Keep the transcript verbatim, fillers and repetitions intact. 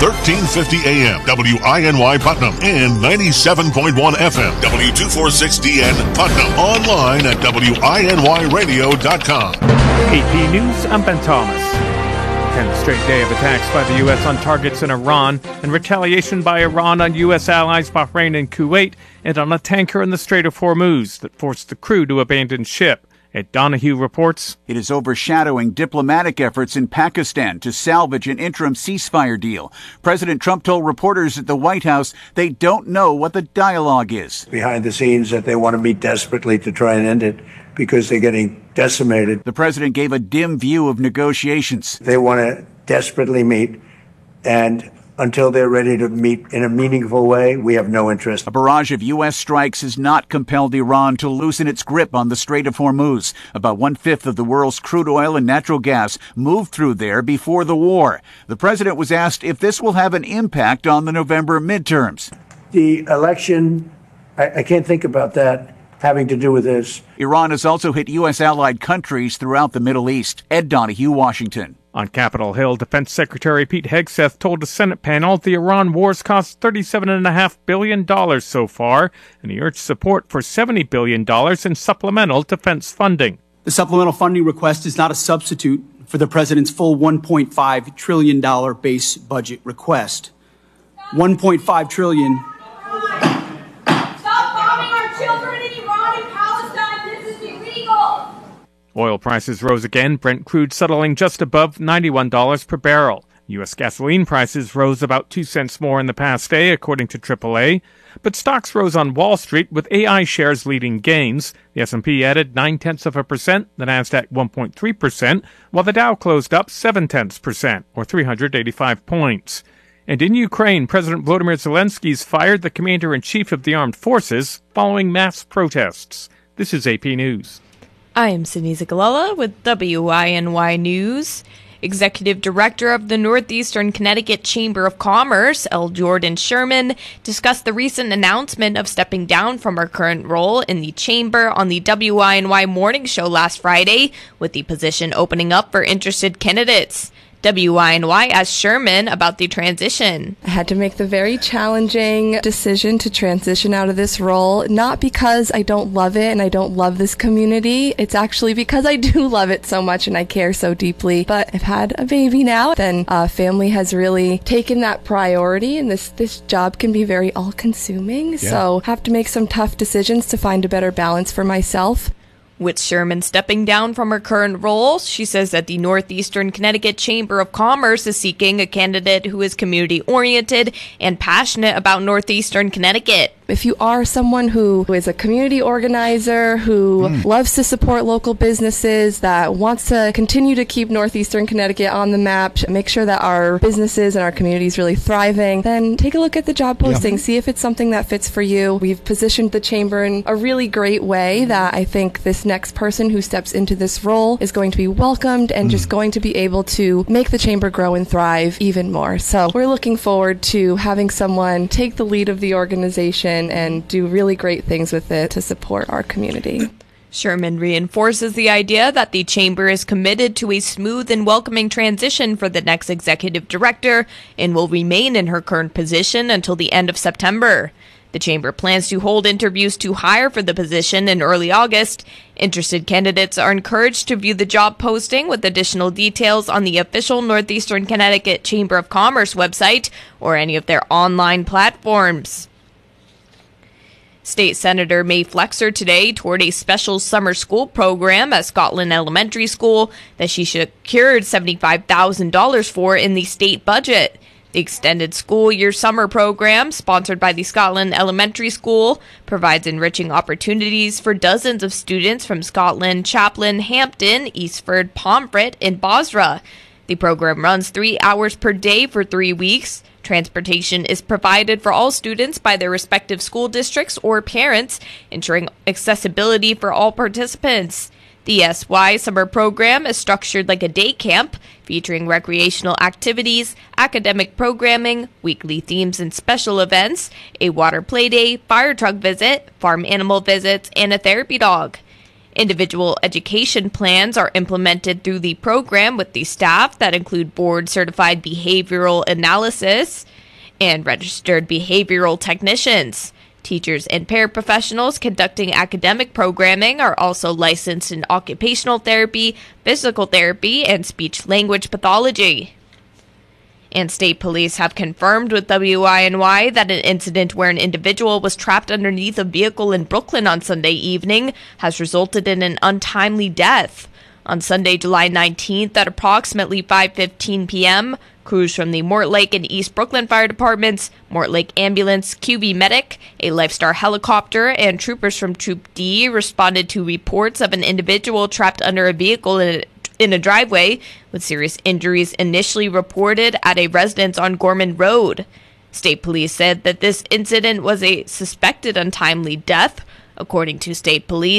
thirteen fifty A M, W I N Y Putnam, and ninety-seven point one F M, W two forty-six D N Putnam. Online at W I N Y radio dot com. A P News, I'm Ben Thomas. tenth straight day of attacks by the U S on targets in Iran and retaliation by Iran on U S allies Bahrain and Kuwait and on a tanker in the Strait of Hormuz that forced the crew to abandon ship. Ed Donahue reports. It is overshadowing diplomatic efforts in Pakistan to salvage an interim ceasefire deal. President Trump told reporters at the White House they don't know what the dialogue is. Behind the scenes that they want to meet desperately to try and end it because they're getting decimated. The president gave a dim view of negotiations. They want to desperately meet, and until they're ready to meet in a meaningful way, we have no interest. A barrage of U S strikes has not compelled Iran to loosen its grip on the Strait of Hormuz. About one-fifth of the world's crude oil and natural gas moved through there before the war. The president was asked if this will have an impact on the November midterms. The election, I, I can't think about that having to do with this. Iran has also hit U S allied countries throughout the Middle East. Ed Donahue, Washington. On Capitol Hill, Defense Secretary Pete Hegseth told a Senate panel the Iran war's cost thirty-seven point five billion dollars so far, and he urged support for seventy billion dollars in supplemental defense funding. The supplemental funding request is not a substitute for the president's full one point five trillion dollars base budget request. one point five trillion dollars. Stop bombing our children in Iran and Palestine. This is illegal. Oil prices rose again, Brent crude settling just above ninety-one dollars per barrel. U S gasoline prices rose about two cents more in the past day, according to triple A. But stocks rose on Wall Street, with A I shares leading gains. The S and P added nine-tenths of a percent, the Nasdaq one point three percent, while the Dow closed up seven-tenths percent, or three hundred eighty-five points. And in Ukraine, President Volodymyr Zelensky's fired the commander-in-chief of the armed forces following mass protests. This is A P News. I am Sydney Zigalala with W I N Y News. Executive Director of the Northeastern Connecticut Chamber of Commerce, L. Jordan Sherman, discussed the recent announcement of stepping down from her current role in the chamber on the W I N Y Morning Show last Friday, with the position opening up for interested candidates. W I N Y asked Sherman about the transition. I had to make the very challenging decision to transition out of this role, not because I don't love it and I don't love this community. It's actually because I do love it so much and I care so deeply. But I've had a baby now, then uh, family has really taken that priority, and this, this job can be very all-consuming. Yeah. So I have to make some tough decisions to find a better balance for myself. With Sherman stepping down from her current role, she says that the Northeastern Connecticut Chamber of Commerce is seeking a candidate who is community-oriented and passionate about Northeastern Connecticut. If you are someone who is a community organizer, who mm. loves to support local businesses, that wants to continue to keep Northeastern Connecticut on the map, make sure that our businesses and our community is really thriving, then take a look at the job posting, yeah. see if it's something that fits for you. We've positioned the chamber in a really great way that I think this next person who steps into this role is going to be welcomed and mm. just going to be able to make the chamber grow and thrive even more. So we're looking forward to having someone take the lead of the organization and do really great things with it to support our community. Sherman reinforces the idea that the chamber is committed to a smooth and welcoming transition for the next executive director and will remain in her current position until the end of September. The chamber plans to hold interviews to hire for the position in early August. Interested candidates are encouraged to view the job posting with additional details on the official Northeastern Connecticut Chamber of Commerce website or any of their online platforms. State Senator May Flexer today toured a special summer school program at Scotland Elementary School that she secured seventy-five thousand dollars for in the state budget. The extended school year summer program, sponsored by the Scotland Elementary School, provides enriching opportunities for dozens of students from Scotland, Chaplin, Hampton, Eastford, Pomfret, and Bosra. The program runs three hours per day for three weeks. Transportation is provided for all students by their respective school districts or parents, ensuring accessibility for all participants. The S Y summer program is structured like a day camp, featuring recreational activities, academic programming, weekly themes and special events, a water play day, fire truck visit, farm animal visits, and a therapy dog. Individual education plans are implemented through the program with the staff that include board-certified behavioral analysis and registered behavioral technicians. Teachers and paraprofessionals conducting academic programming are also licensed in occupational therapy, physical therapy, and speech-language pathology. And state police have confirmed with W I N Y that an incident where an individual was trapped underneath a vehicle in Brooklyn on Sunday evening has resulted in an untimely death. On Sunday, July nineteenth, at approximately five fifteen p.m., crews from the Mortlake and East Brooklyn Fire Departments, Mortlake Ambulance, Q V Medic, a Lifestar helicopter, and troopers from Troop D responded to reports of an individual trapped under a vehicle in a, in a driveway with serious injuries initially reported at a residence on Gorman Road. State police said that this incident was a suspected untimely death. According to state police,